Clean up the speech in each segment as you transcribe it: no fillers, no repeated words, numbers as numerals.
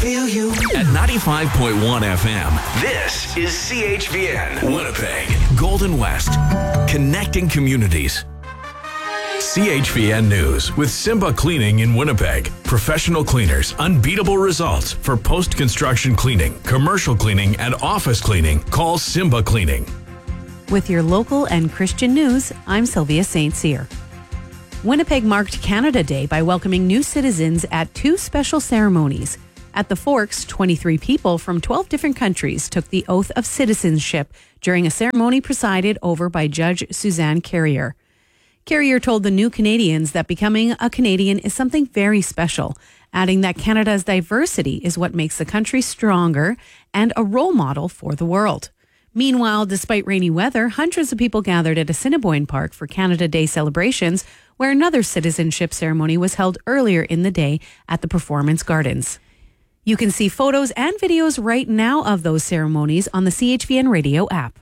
feel you. At 95.1 FM, this is CHVN, Winnipeg, Golden West, connecting communities. CHVN News with Simba Cleaning in Winnipeg. Professional cleaners, unbeatable results for post-construction cleaning, commercial cleaning, and office cleaning. Call Simba Cleaning. With your local and Christian news, I'm Sylvia St. Cyr. Winnipeg marked Canada Day by welcoming new citizens at two special ceremonies. At the Forks, 23 people from 12 different countries took the oath of citizenship during a ceremony presided over by Judge Suzanne Carrier. Carrier told the new Canadians that becoming a Canadian is something very special, adding that Canada's diversity is what makes the country stronger and a role model for the world. Meanwhile, despite rainy weather, hundreds of people gathered at Assiniboine Park for Canada Day celebrations, where another citizenship ceremony was held earlier in the day at the Performance Gardens. You can see photos and videos right now of those ceremonies on the CHVN Radio app.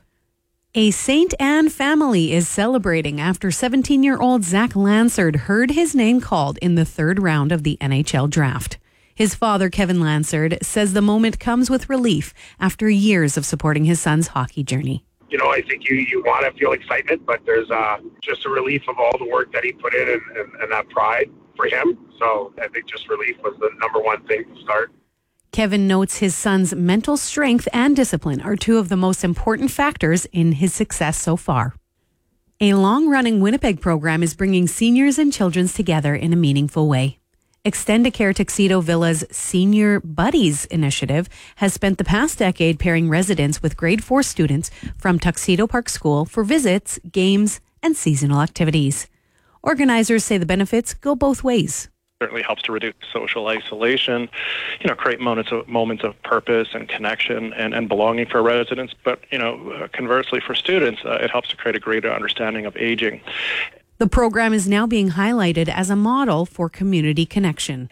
A St. Anne family is celebrating after 17-year-old Zach Lansard heard his name called in the third round of the NHL draft. His father, Kevin Lansard, says the moment comes with relief after years of supporting his son's hockey journey. You know, I think you want to feel excitement, but there's just a relief of all the work that he put in and that pride for him. So I think just relief was the number one thing to start. Kevin notes his son's mental strength and discipline are two of the most important factors in his success so far. A long-running Winnipeg program is bringing seniors and children together in a meaningful way. Extendicare Tuxedo Villa's Senior Buddies initiative has spent the past decade pairing residents with grade 4 students from Tuxedo Park School for visits, games, and seasonal activities. Organizers say the benefits go both ways. Certainly helps to reduce social isolation, create moments of purpose and connection and belonging for residents. But, conversely for students, it helps to create a greater understanding of aging. The program is now being highlighted as a model for community connection.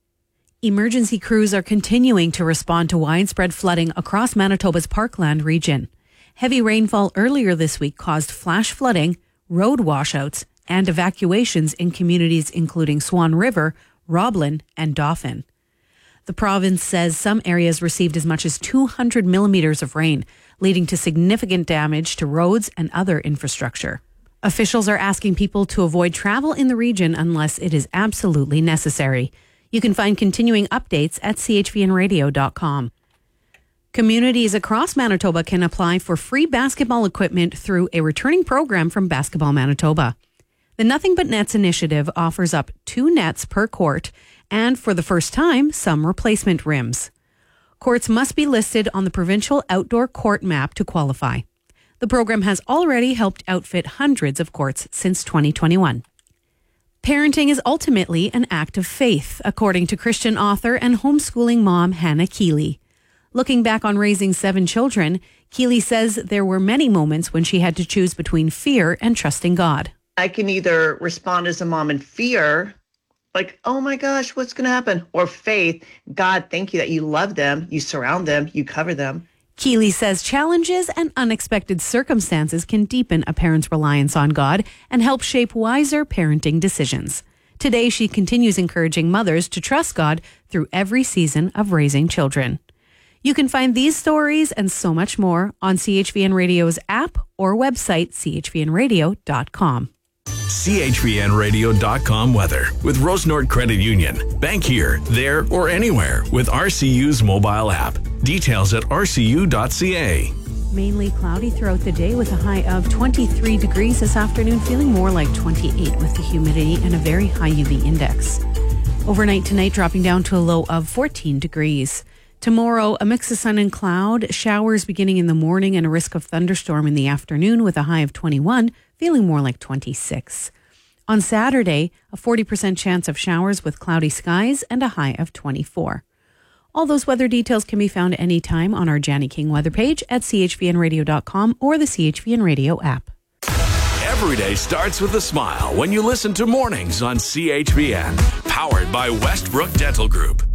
Emergency crews are continuing to respond to widespread flooding across Manitoba's Parkland region. Heavy rainfall earlier this week caused flash flooding, road washouts, and evacuations in communities including Swan River, Roblin, and Dauphin. The province says some areas received as much as 200 millimeters of rain, leading to significant damage to roads and other infrastructure. Officials are asking people to avoid travel in the region unless it is absolutely necessary. You can find continuing updates at chvnradio.com. Communities across Manitoba can apply for free basketball equipment through a returning program from Basketball Manitoba. The Nothing But Nets initiative offers up 2 nets per court and, for the first time, some replacement rims. Courts must be listed on the provincial outdoor court map to qualify. The program has already helped outfit hundreds of courts since 2021. Parenting is ultimately an act of faith, according to Christian author and homeschooling mom Hannah Keeley. Looking back on raising 7 children, Keeley says there were many moments when she had to choose between fear and trusting God. I can either respond as a mom in fear, like, oh my gosh, what's going to happen? Or faith, God, thank you that you love them, you surround them, you cover them. Keeley says challenges and unexpected circumstances can deepen a parent's reliance on God and help shape wiser parenting decisions. Today, she continues encouraging mothers to trust God through every season of raising children. You can find these stories and so much more on CHVN Radio's app or website, chvnradio.com. CHVNradio.com weather with Rosenort Credit Union. Bank here, there, or anywhere with RCU's mobile app. Details at rcu.ca. Mainly cloudy throughout the day with a high of 23 degrees this afternoon, feeling more like 28 with the humidity and a very high UV index. Overnight tonight dropping down to a low of 14 degrees. Tomorrow, a mix of sun and cloud, showers beginning in the morning and a risk of thunderstorm in the afternoon with a high of 21, feeling more like 26. On Saturday, a 40% chance of showers with cloudy skies and a high of 24. All those weather details can be found anytime on our Janny King weather page at chvnradio.com or the CHVN Radio app. Every day starts with a smile when you listen to Mornings on CHVN. Powered by Westbrook Dental Group.